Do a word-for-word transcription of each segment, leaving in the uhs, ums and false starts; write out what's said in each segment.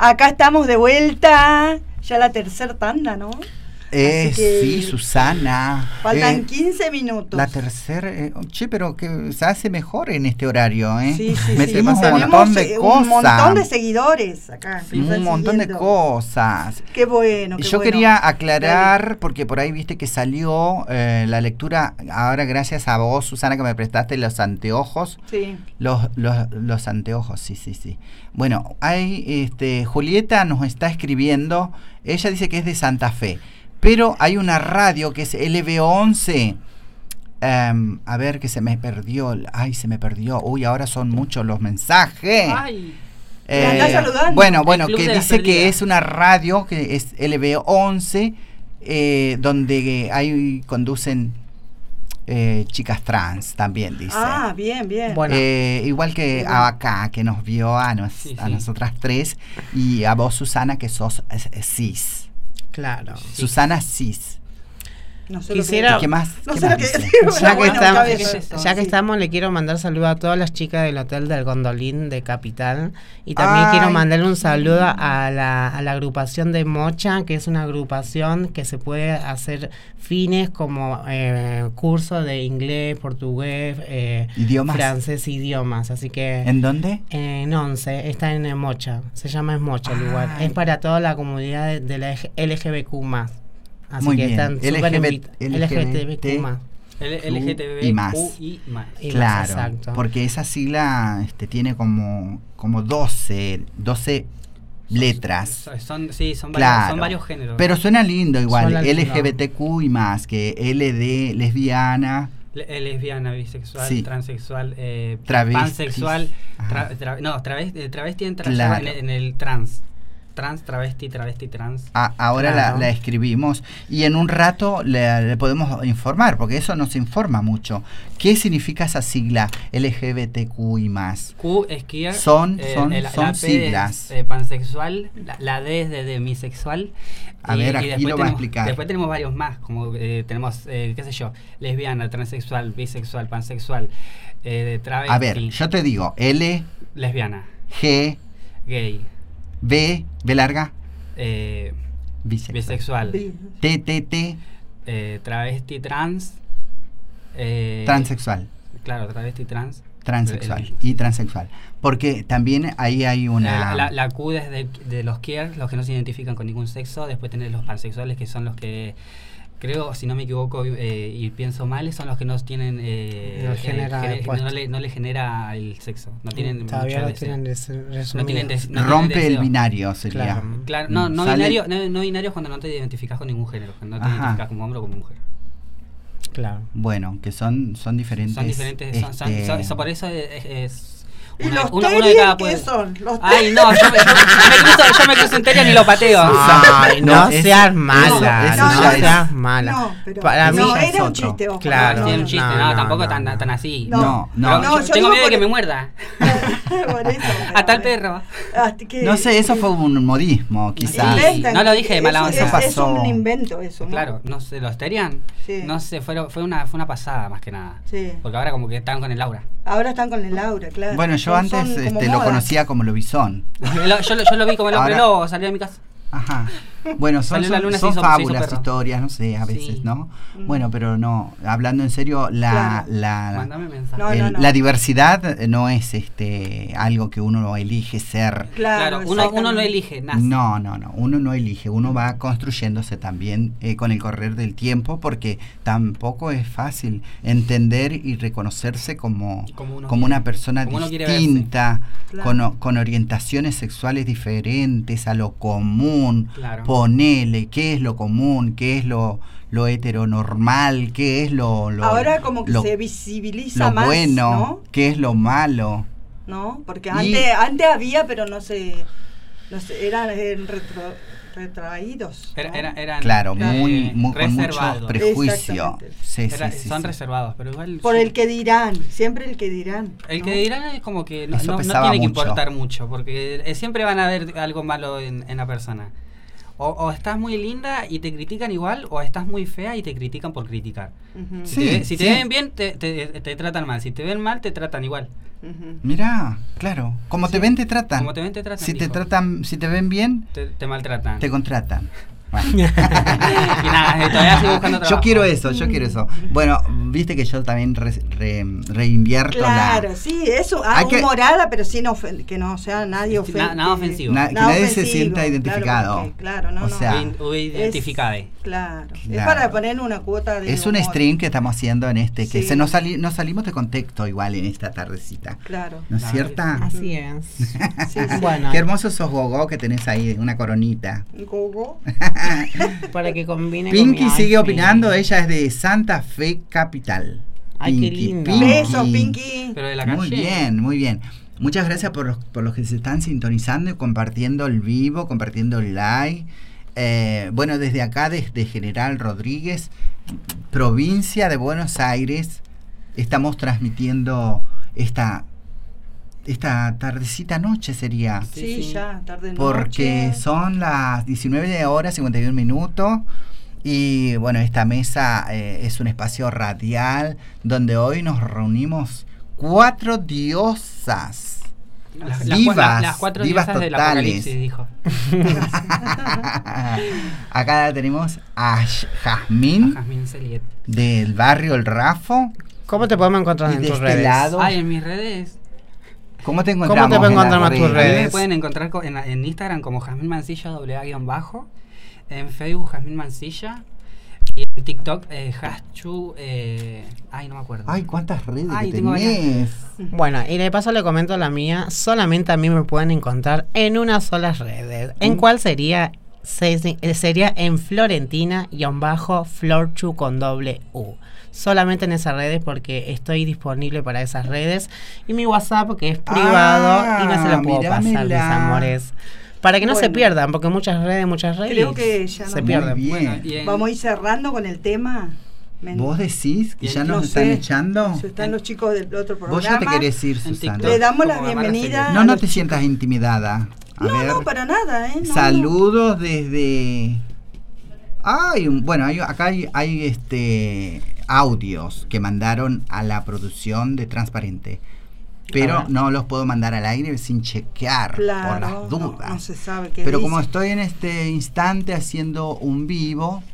Acá estamos de vuelta, ya la tercera tanda, ¿no? Eh, sí, Susana. Faltan eh, quince minutos. La tercera, eh, che, pero que se hace mejor en este horario, ¿eh? Sí, sí, Metemos sí. un montón de cosas. Un montón de seguidores acá. Un montón de cosas. Qué bueno, qué Yo bueno. quería aclarar, Dale. porque por ahí viste que salió eh, la lectura, ahora gracias a vos, Susana, que me prestaste los anteojos. Sí. Los, los, los anteojos, sí, sí, sí. Bueno, hay, este, Julieta nos está escribiendo, ella dice que es de Santa Fe. Pero hay una radio que es L B once. Um, a ver, que se me perdió. Ay, se me perdió. Uy, ahora son muchos los mensajes. Ay. Eh, andás saludando. bueno, bueno, que dice que es una radio que es L B once, eh, donde hay conducen eh, chicas trans, también dice. Ah, bien, bien. Bueno. Eh, igual que bien. Acá, que nos vio a, nos, sí, a sí. nosotras tres, y a vos, Susana, que sos eh, cis. Claro. Susana Cis. No sé Quisiera, ¿Qué más? No ¿Qué sé más lo que dice? Ya que, bueno, estamos, eso, ya que sí. estamos, le quiero mandar saludo a todas las chicas del Hotel del Gondolín de Capital. Y también Ay. quiero mandarle un saludo a la, a la agrupación de Mocha, que es una agrupación que se puede hacer fines como eh, curso de inglés, portugués, eh, idiomas, francés, idiomas. Así que ¿en dónde? En Once, está en Mocha. Se llama Mocha el lugar. Es para toda la comunidad de, de la L G B Q más. Así Muy que bien. están súper invitados. L G B T más. L G T B y más. y más. Claro, exacto. Porque esa sigla este, tiene como, como doce, doce letras. Son, son, sí, son, claro. varios, son varios géneros. Pero suena lindo igual. L G B T Q y más, que L de lesbiana. Le, lesbiana, bisexual, sí. transexual, eh, travesti, pansexual. Tra, tra, no, travesti, travesti entra claro. en, en el trans. Trans, travesti, travesti, trans. Ah, ahora claro. la, la escribimos y en un rato le, le podemos informar, porque eso nos informa mucho. ¿Qué significa esa sigla L G B T Q y más? Q es queer. Son, eh, son, el, son la P siglas. Es, eh, pansexual, la, la D es de demisexual. A y, ver, y aquí lo tenemos, va a explicar. Después tenemos varios más, como eh, tenemos, eh, qué sé yo, lesbiana, transexual, bisexual, pansexual, eh, travesti. A ver, yo te digo, L, lesbiana, G, gay, B, B larga, eh, bisexual, bisexual, T, T, T, eh, travesti, trans, eh, transexual. Claro, travesti, trans. Transexual el, el, y transexual. Porque también ahí hay una... La, la, la Q es de, de los queer, los que no se identifican con ningún sexo. Después tenés los pansexuales, que son los que, creo, si no me equivoco eh, y pienso mal, son los que no tienen... Eh, no, genera eh, no, le, no le genera el sexo. No tienen Todavía mucho no deseo. tienen des no tienen des, no Rompe tienen el binario, sería. Claro, claro no, no, Sale... binario, no, no binario es cuando no te identificas con ningún género. Cuando no te Ajá. identificas como hombre o como mujer. Claro. Bueno, que son, son diferentes. Son diferentes. Este... Son, son, son, son, por eso es... es ¿Y Una, los uno, terian uno de cada qué son? ¿Los Ay, no, yo me, yo, me cruzo, yo me cruzo en Terian y lo pateo. Ay, no, no es, seas mala, eso, no, eso no es, seas mala. No, pero, para mí no, es era otro. un chiste. Ojo. Claro, no, era un chiste, no, no, no tampoco no, tan, no. tan así. No, no. no, no yo, yo tengo miedo de por... que me muerda. Por eso, Hasta el perro. Que, no sé, eso fue un modismo, quizás. Sí, no lo dije de mala onda. Es, pasó. es un invento eso, ¿no? Claro, no sé, los Terian, sí. no sé, fue, fue, una, fue una pasada más que nada. Sí. Porque ahora como que están con el Laura. Ahora están con el Laura, claro. Bueno, yo son, antes son este, lo conocía como Lobizón. yo, lo, yo lo vi como el hombre ahora... lobo, salió de mi casa. Ajá. Bueno, son, son, luna, son fábulas, historias, no sé, a veces, sí. ¿no? Mm. Bueno, pero no, hablando en serio, la claro. la, no, el, no, no. la diversidad no es este algo que uno elige ser. Claro, claro uno, uno no elige, nace. No, no, no, uno no elige, uno va construyéndose también eh, con el correr del tiempo, porque tampoco es fácil entender y reconocerse como, como, como una persona como distinta, claro. con, con orientaciones sexuales diferentes a lo común. Claro. Ponele, ¿qué es lo común? ¿Qué es lo, lo heteronormal? ¿Qué es lo, lo ahora como que lo, se visibiliza lo más, bueno? ¿no? ¿Qué es lo malo? No, porque y, antes antes había, pero no se, no se eran retro, retraídos. ¿no? Era, era, eran claro, claro. muy, muy con mucho reservados. prejuicio. Sí, era, sí, sí, son sí. reservados, pero igual. Por sí. el que dirán, siempre el que dirán. El ¿no? que dirán es como que no, no, no tiene mucho. que importar mucho, porque siempre van a ver algo malo en, en la persona. O, o estás muy linda y te critican igual, o estás muy fea y te critican por criticar. Ujú. Si Sí, te, ve- si te sí. ven bien, te, te, te tratan mal. Si te ven mal, te tratan igual. Ujú. Mirá, claro. Como te ven, te tratan. Como te ven, te tratan. Si te dijo. tratan, si te ven bien, Te, te maltratan. te contratan. Bueno. Y nada, eh, todavía sigo buscando trabajo. Yo quiero eso, yo quiero eso. Bueno, viste que yo también re- re- reinvierto Claro, la... sí, eso, ah, Hay que- humorada, pero sin ofen- que no sea nadie Sí, ofensivo. na- nada ofensivo. Na- que Nada nadie se ofensivo, sienta claro, identificado. porque, claro, no, O no. sea, Uy, uy, Es- identificade. Claro. Es Claro. para poner una cuota de Es un humor. stream que estamos haciendo en este, que Sí. se nos, sali- nos salimos de contexto igual en esta tardecita. Claro. ¿No es Claro. cierto? Así es. Sí, sí. Bueno, Qué hermoso sos gogó que tenés ahí, una coronita. Gogo. para que combine con Pinky mi sigue outfit. opinando, ella es de Santa Fe Capital. Ay, qué Pinky, lindo. Pinky. Besos, Pinky. Pero de la calle. Muy bien, muy bien. Muchas gracias por los, por los que se están sintonizando y compartiendo el vivo, compartiendo el live. Eh, bueno, desde acá, desde General Rodríguez, provincia de Buenos Aires, estamos transmitiendo esta, esta tardecita noche sería. Sí, Sí, sí. ya, tarde noche. Porque son las diecinueve horas cincuenta y un minutos y bueno, esta mesa eh, es un espacio radial donde hoy nos reunimos cuatro diosas. Las, las Divas, cua- las- las cuatro divas diosas del totales. apocalipsis, dijo. Acá tenemos a Sh- Jazmín Jazmín Celiet. del barrio El Rafo. ¿Cómo te podemos encontrar Y en de tus este redes? lado- Ay, en mis redes. ¿Cómo te ¿Cómo encontramos? te puedo en las encontrar en tus A mí me redes? pueden encontrar co- en, en Instagram como Jazmín Mancilla doble A guión bajo. En Facebook Jazmín Mancilla. Y en TikTok eh, Haschu. Eh, ay, no me acuerdo. Ay, cuántas redes Ay, que tengo varias. tenés. Bueno, y de paso le comento la mía. Solamente a mí me pueden encontrar en una sola red. ¿En Mm. cuál sería? Se- eh, sería en Florentina-Florchu con doble U. Solamente en esas redes porque estoy disponible para esas redes. Y mi WhatsApp que es privado Ah, y no se lo puedo pasar, mis mirámela. amores. Para que no se Bueno. pierdan, porque muchas redes, muchas redes Creo que ya se no- pierden. Muy bien. Bueno, y en- Vamos a ir cerrando con el tema. Men- ¿Vos decís que Y ya en- nos no están sé, echando? si están los chicos del otro programa. Vos ya te querés ir, En Susana. TikTok. Le damos la Como Amara bienvenida. Celia. No, a no los te chicos. sientas intimidada. A No, ver. no, para nada, ¿eh? No, no. Saludos desde. Ay, un- bueno, hay, acá hay, hay este audios que mandaron a la producción de Transparente. Pero Ah. no los puedo mandar al aire sin chequear Claro, por las no, dudas. no se sabe qué Pero dice. como estoy en este instante haciendo un vivo,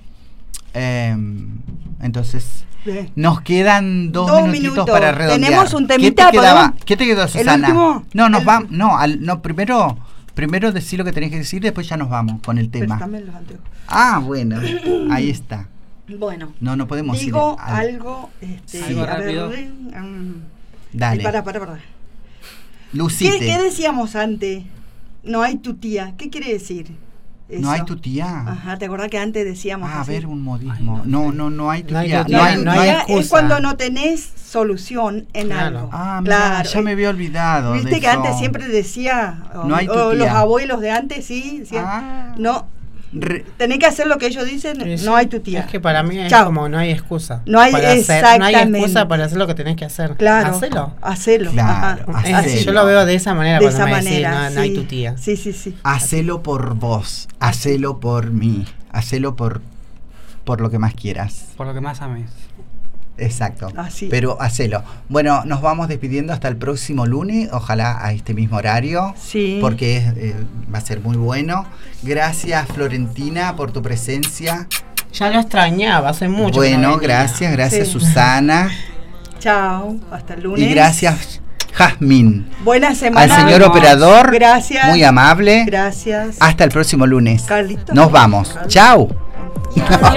em, entonces Bien. nos quedan dos, Dos minutitos minutos. para redondear. Tenemos un ¿Qué temita, te quedaba? ¿podemos? ¿Qué te quedó, Susana? último? No, nos El- vamos. No, al- no, primero, primero decir lo que tenés que decir, después ya nos vamos con el tema. Préstame los anteojos. Ah, bueno, ahí está. Bueno, No, no podemos digo ir al- algo, este, Algo a ver, rápido. mm, Dale. Para, para, para. ¿Qué, Lucite. ¿Qué decíamos antes? No hay tu tía. ¿Qué quiere decir? No hay eso? tu tía. Ajá, ¿te acordás que antes decíamos Ah, a así? ver, un modismo. Ay, no no, sé. no, no hay tu No hay tía. tu No tía, hay, no no hay hay- Tía excusa. es cuando no tenés solución en Claro. algo. Ah, mira, claro. ya me había olvidado. Viste de que eso. antes siempre decía, o, No hay tu o los tía. abuelos de antes sí, decían, Ah. no, Re- tenés que hacer lo que ellos dicen, Sí, sí. no hay tu tía. Es que para mí es Chao. como no hay excusa. No hay- para hacer, no hay exactamente. excusa para hacer lo que tenés que hacer. Claro, Hacelo. hacelo. Claro, ajá. Es- hacelo. yo lo veo de esa manera De cuando esa me decís, manera, no, no hay sí. tu tía. Sí, sí, sí. Hacelo por vos, hacelo por mí, hacelo por, por lo que más quieras. Por lo que más ames. Exacto. Así. Pero hacelo. Bueno, nos vamos despidiendo hasta el próximo lunes, ojalá a este mismo horario, Sí. porque es, eh, va a ser muy bueno. Gracias, Florentina, por tu presencia. Ya lo extrañaba, hace mucho. que no Bueno, venía. gracias, gracias, Sí. Susana. Chao, hasta el lunes. Y gracias, Jazmín. Buena Al semana. señor Vamos. operador, Gracias. muy amable. Gracias. Hasta el próximo lunes. Carlitos. Nos vamos. Carlitos. Chao. Adiós.